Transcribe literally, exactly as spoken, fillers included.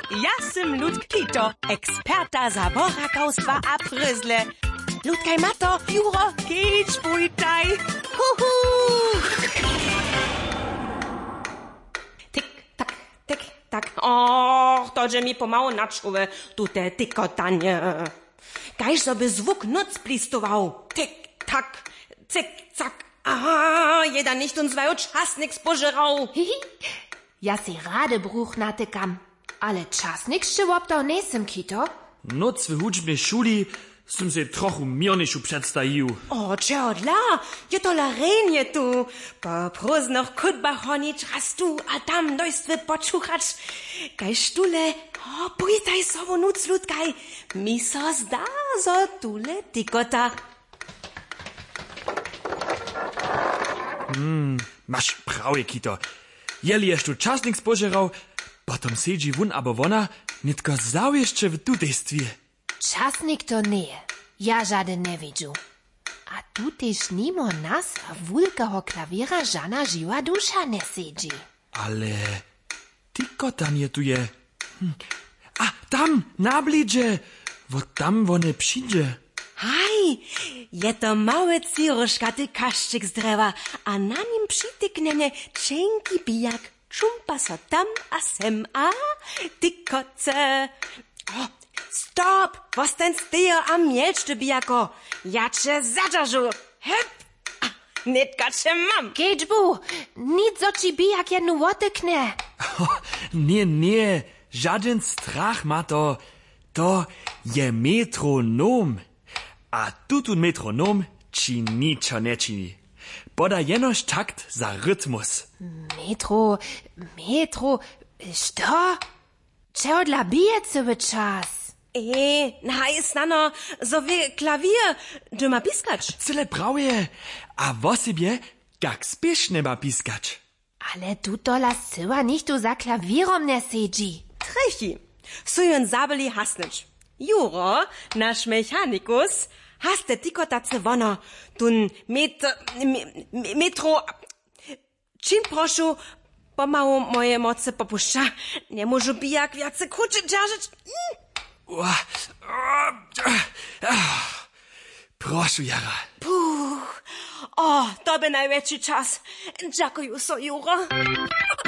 Ja sam Ludk Kito, eksperta za borakaustva a pryzle. Ludkaj Mato, Juro, kicz bujtaj. Huhu! Tik, tak, tik, tak. Och, to, że mi pomału nachczuły tu te tykotanie. Kajż sobie zwuk noc plistował. Tik, tak, cyk, cak. Aha, jeder nicht uns zwei czasnik spożerał. Ja si rade bruch natykam, ale czasnik szczyłop to nesem, Kito. Noc w hudźbnej szuli som se trochu mirniejszu przedstawił. O, czego dla? Je to larenie tu. Po próżnych kutbach honić raz tu, a tam dojstwy poczuchać. Kaj sztule, o, pójtaj sobą nuc ludkaj. Mi so zda, zo tule tykota. Mm, masz prawie, Kito. Jeli jeszcze czasnik spożerał, potem siedzi wun abo wona, nitko zał jeszcze w tutejstwie. Czasnik to nie, ja żaden nie widziu. A tu też nimo nas wulkeho klawiera żana żyła dusza nie siedzi. Ale tykotanie tu je. Hm. A tam, na blidzie, wo tam wone przyjdzie. Haj, je to małe ciruszkaty kaszczyk z drewa, a na nim przytyknene cienki bijak. Czumpa so tam a sem, a tykoce. O, stop! Was ten stejo a mielczty bijako? Ja cię zadżarzu. Hep! Nitka cię mam. Kedźbu, nic zo ci bijak jednu wotykne. Nie, nie, żaden strach ma to. To je metronom. A tutun metronom ci niczo nie čini. Poda jenož takt za rytmus. Metro, metro, što? Czego dla bije cały czas? E, na jest nano, so wie klawier, du ma piskać. Cyle prawie. A wosibie, jak spieszne ma piskać. Ale tu tola syła nicht tu za klawierom nie siedzi. Trechi, sujen zabeli hasneć. Juro, nasz mechanikus, hast te tikotace wono, tun met, me, metro, czym proszę, pomału moje moce popuszcza, nie może bijak więcej kuczy dzierżyć. Proszę, Jara. Puh, o, to by największy czas. Dziękuję so, Juro.